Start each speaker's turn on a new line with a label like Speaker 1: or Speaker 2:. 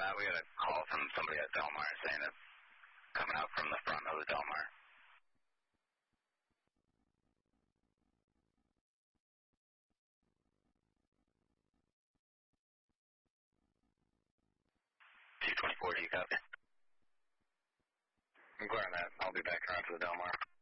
Speaker 1: We got a call from somebody at Del Mar saying it's coming out from the front of the Del Mar. 224, do you copy? I'm clearing that. I'll be back around to the Del Mar.